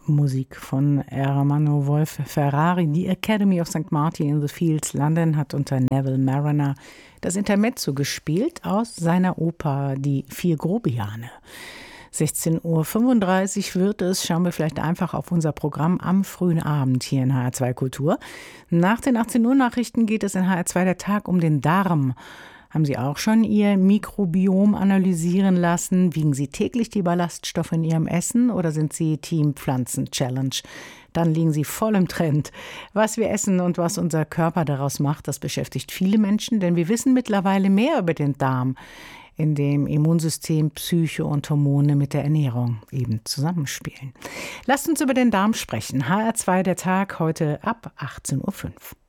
Musik von Ermanno Wolf Ferrari. Die Academy of St. Martin in the Fields, London, hat unter Neville Marriner das Intermezzo gespielt aus seiner Oper Die Vier Grobiane. 16:35 Uhr wird es. Schauen wir vielleicht einfach auf unser Programm am frühen Abend hier in HR2 Kultur. Nach den 18 Uhr Nachrichten geht es in HR2 der Tag um den Darm. Haben Sie auch schon Ihr Mikrobiom analysieren lassen? Wiegen Sie täglich die Ballaststoffe in Ihrem Essen oder sind Sie Team Pflanzen Challenge? Dann liegen Sie voll im Trend. Was wir essen und was unser Körper daraus macht, das beschäftigt viele Menschen, denn wir wissen mittlerweile mehr über den Darm, in dem Immunsystem, Psyche und Hormone mit der Ernährung eben zusammenspielen. Lasst uns über den Darm sprechen. HR2 der Tag heute ab 18:05 Uhr.